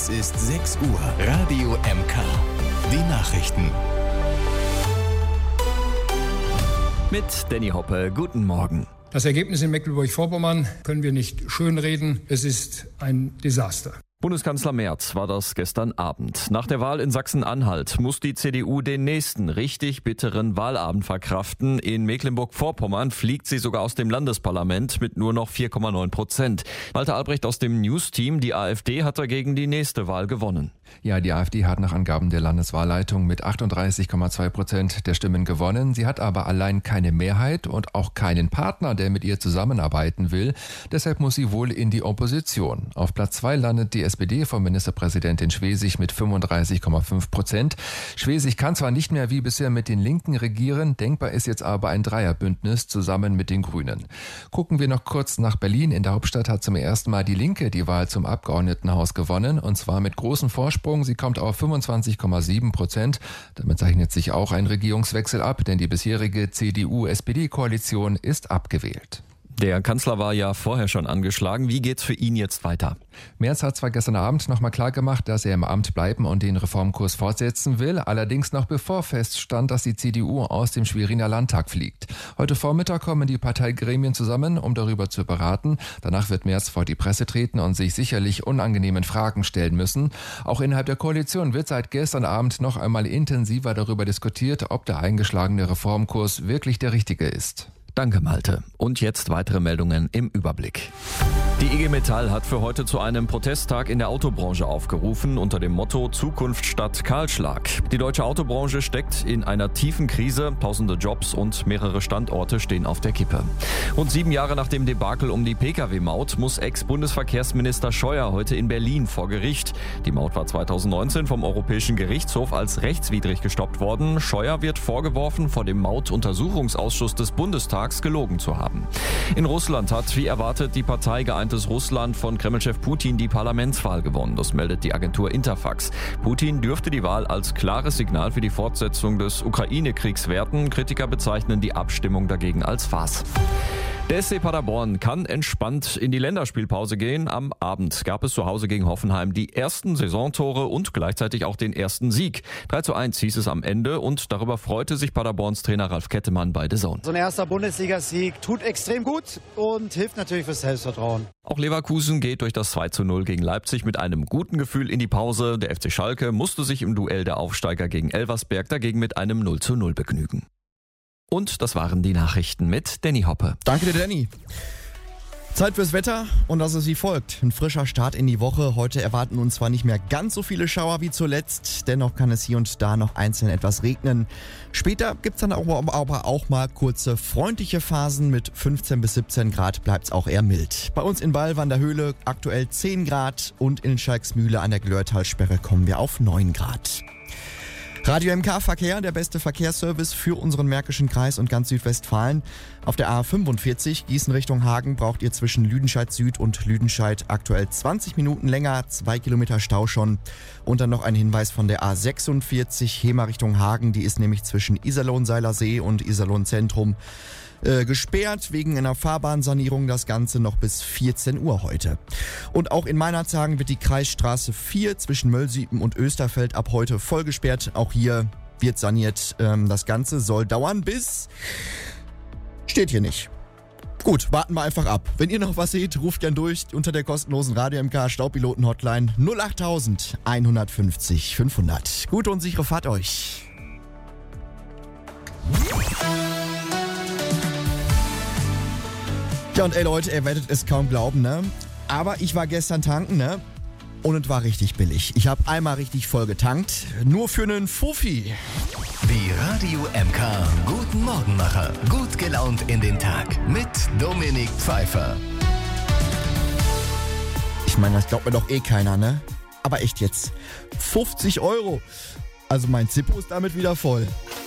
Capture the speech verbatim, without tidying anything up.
Es ist sechs Uhr. Radio M K. Die Nachrichten. Mit Danny Hoppe. Guten Morgen. Das Ergebnis in Mecklenburg-Vorpommern können wir nicht schönreden. Es ist ein Desaster. Bundeskanzler Merz war das gestern Abend. Nach der Wahl in Sachsen-Anhalt muss die C D U den nächsten richtig bitteren Wahlabend verkraften. In Mecklenburg-Vorpommern fliegt sie sogar aus dem Landesparlament mit nur noch vier Komma neun Prozent. Walter Albrecht aus dem News-Team, die AfD hat dagegen die nächste Wahl gewonnen. Ja, die AfD hat nach Angaben der Landeswahlleitung mit achtunddreißig Komma zwei Prozent der Stimmen gewonnen. Sie hat aber allein keine Mehrheit und auch keinen Partner, der mit ihr zusammenarbeiten will. Deshalb muss sie wohl in die Opposition. Auf Platz zwei landet die S P D von Ministerpräsidentin Schwesig mit fünfunddreißig Komma fünf Prozent. Schwesig kann zwar nicht mehr wie bisher mit den Linken regieren, denkbar ist jetzt aber ein Dreierbündnis zusammen mit den Grünen. Gucken wir noch kurz nach Berlin. In der Hauptstadt hat zum ersten Mal die Linke die Wahl zum Abgeordnetenhaus gewonnen, und zwar mit großem Vorsprung. Sie kommt auf fünfundzwanzig Komma sieben Prozent. Damit zeichnet sich auch ein Regierungswechsel ab, denn die bisherige C D U-S P D-Koalition ist abgewählt. Der Kanzler war ja vorher schon angeschlagen. Wie geht's für ihn jetzt weiter? Merz hat zwar gestern Abend nochmal klargemacht, dass er im Amt bleiben und den Reformkurs fortsetzen will, allerdings noch bevor feststand, dass die C D U aus dem Schweriner Landtag fliegt. Heute Vormittag kommen die Parteigremien zusammen, um darüber zu beraten. Danach wird Merz vor die Presse treten und sich sicherlich unangenehmen Fragen stellen müssen. Auch innerhalb der Koalition wird seit gestern Abend noch einmal intensiver darüber diskutiert, ob der eingeschlagene Reformkurs wirklich der richtige ist. Danke, Malte. Und jetzt weitere Meldungen im Überblick. Die I G Metall hat für heute zu einem Protesttag in der Autobranche aufgerufen unter dem Motto Zukunft statt Kahlschlag. Die deutsche Autobranche steckt in einer tiefen Krise, tausende Jobs und mehrere Standorte stehen auf der Kippe. Rund sieben Jahre nach dem Debakel um die P K W-Maut muss Ex-Bundesverkehrsminister Scheuer heute in Berlin vor Gericht. Die Maut war zweitausendneunzehn vom Europäischen Gerichtshof als rechtswidrig gestoppt worden. Scheuer wird vorgeworfen, vor dem Mautuntersuchungsausschuss des Bundestags gelogen zu haben. In Russland hat, wie erwartet, die Partei Geeintes Russland von Kremlchef Putin die Parlamentswahl gewonnen. Das meldet die Agentur Interfax. Putin dürfte die Wahl als klares Signal für die Fortsetzung des Ukraine-Kriegs werten. Kritiker bezeichnen die Abstimmung dagegen als Farce. Der S C Paderborn kann entspannt in die Länderspielpause gehen. Am Abend gab es zu Hause gegen Hoffenheim die ersten Saisontore und gleichzeitig auch den ersten Sieg. drei zu eins hieß es am Ende und darüber freute sich Paderborns Trainer Ralf Kettemann bei D A Z N. So ein erster Bundesligasieg tut extrem gut und hilft natürlich fürs Selbstvertrauen. Auch Leverkusen geht durch das zwei zu null gegen Leipzig mit einem guten Gefühl in die Pause. Der F C Schalke musste sich im Duell der Aufsteiger gegen Elversberg dagegen mit einem null zu null begnügen. Und das waren die Nachrichten mit Danny Hoppe. Danke dir, Danny. Zeit fürs Wetter und das ist wie folgt. Ein frischer Start in die Woche. Heute erwarten uns zwar nicht mehr ganz so viele Schauer wie zuletzt, dennoch kann es hier und da noch einzeln etwas regnen. Später gibt es dann aber auch mal kurze freundliche Phasen. Mit fünfzehn bis siebzehn Grad bleibt es auch eher mild. Bei uns in Ballw an der Höhle aktuell zehn Grad und in Schalksmühle an der Glörtalsperre kommen wir auf neun Grad. Radio M K Verkehr, der beste Verkehrsservice für unseren Märkischen Kreis und ganz Südwestfalen. Auf der A fünfundvierzig Gießen Richtung Hagen braucht ihr zwischen Lüdenscheid Süd und Lüdenscheid aktuell zwanzig Minuten länger, zwei Kilometer Stau schon. Und dann noch ein Hinweis von der A sechsundvierzig Hemer Richtung Hagen, die ist nämlich zwischen Iserlohn-Seilersee und Iserlohn-Zentrum Äh, gesperrt wegen einer Fahrbahnsanierung, das Ganze noch bis vierzehn Uhr heute. Und auch in Meinerzhagen wird die Kreisstraße vier zwischen Möllsiepen und Österfeld ab heute voll gesperrt. Auch hier wird saniert. Ähm, das Ganze soll dauern bis... Steht hier nicht. Gut, warten wir einfach ab. Wenn ihr noch was seht, ruft gern durch unter der kostenlosen Radio M K Staubpiloten Hotline null acht eins fünf null fünf hundert. Gute und sichere Fahrt euch. Ja, und ey Leute, ihr werdet es kaum glauben, ne? Aber ich war gestern tanken, ne? Und es war richtig billig. Ich habe einmal richtig voll getankt. Nur für einen Fuffi. Die Radio M K Guten Morgenmacher. Gut gelaunt in den Tag. Mit Dominik Pfeiffer. Ich meine, das glaubt mir doch eh keiner, ne? Aber echt jetzt. fünfzig Euro. Also mein Zippo ist damit wieder voll.